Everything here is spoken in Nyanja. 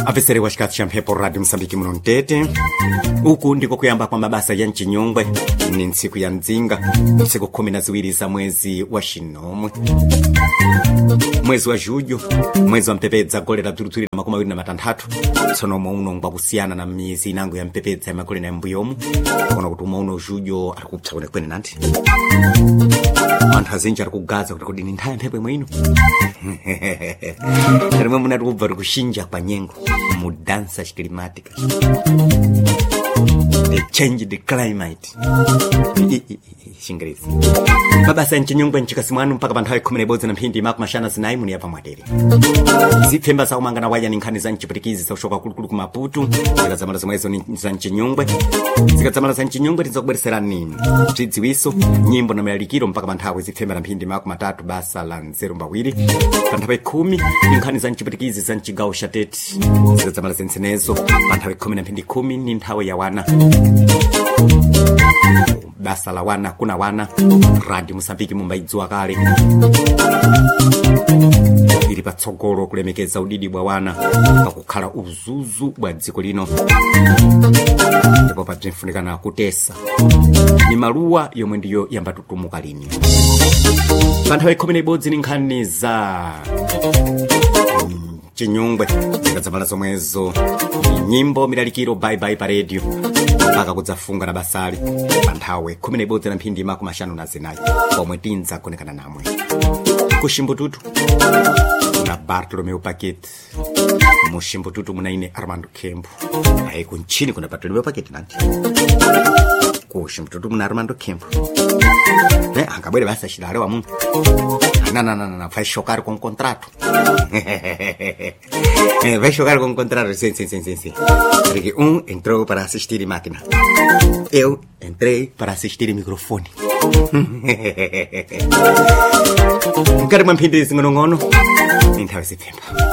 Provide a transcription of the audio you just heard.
Apesere wa chikati cha mphepo Radio Msambiki muno Mtete. Uku ndiko kuyamba kwa mabasa ya Nchinyongwe. Ni ntsiku ya Nzinga, ntsiku 12 za mwezi wa Shinomwe. Mwezi wa Juju, mwezi wa mpepedza golera turuturi na 26. Tsono uno ngwa kusiana na miezi inango ya mpepedza ya magole na mbuyomu. Kona kutuma uno Juju atakupsa kwene nanti. Anthu azinji arikugaza kuti kodi nthawi mphepo mwino. Tarimwe muna rubva kushinja pa nyengo mu dança climática. They change the climate. Shingrezi. Mabasa ya Nchinyongwe nchikasimwanu mpaka panthawi 10 na mphindi maku mashana zinayi muni yapa mwatere. Zipfemba za umanga waya ni nkhani za nchiputikizi za ushoka kulukulu kumaputu. Zikazamala zomwezo ni za Nchinyongwe. Zikazamala za Nchinyongwe tizokuberesera nini. Tidziwiso, nyimbo na melalikiro mpaka panthawi zipfemba na mphindi maku matatu basa la 02. Panthawi 10 ni nkhani za nchiputikizi za nchigawo shateti. Zikazamala zensenezo panthawi 10 na mphindi 10 ni nthawi ya wana. Basa la wana kuna wana Radio Msambiki mumbayidziwa kale ili patsogolo kulemekeza udidi bwa wana pakukhala uzuzu bwa dziko lino ndipo patimfunikana kutesa ni maluwa yomwe ndiyo yambatutumuka lini panthawi 11 ni nkhani za Chinyongwe zikazamala zomwezo nyimbo milalikiro bye bye pa radio mpaka kudzafunga na basali panthawi 11 na mphindi maku mashanu na zinayi pomwe tinza konekana namwe kushimbututu na Bartolomeu Paquete mushimbututu munaine Armando Kembo ayi kunchini kuna Bartolomeu Paquete nanti kushimbututu muna Armando Kembo angabwere basa shidale wa mungu na faz chocar com contrato. Vai chocar com contrato, sim. Porque entrou para assistir máquina. Eu entrei para assistir microfone. Quero uma pindis ngono. Então esse tempo.